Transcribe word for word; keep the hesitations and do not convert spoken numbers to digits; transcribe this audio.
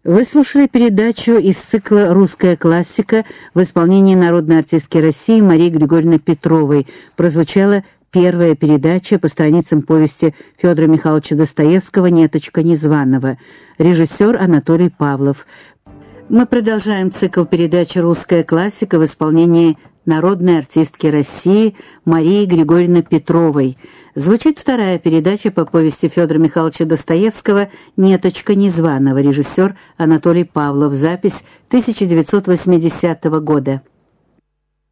Вы слушали передачу из цикла «Русская классика» в исполнении народной артистки России Марии Григорьевны Петровой. Прозвучала первая передача по страницам повести Федора Михайловича Достоевского «Неточка Незваного». Режиссер Анатолий Павлов. Мы продолжаем цикл передач «Русская классика» в исполнении народной артистки России Марии Григорьевны Петровой. Звучит вторая передача по повести Федора Михайловича Достоевского «Неточка Незваного». Режиссер Анатолий Павлов. Запись тысяча девятьсот восьмидесятого года.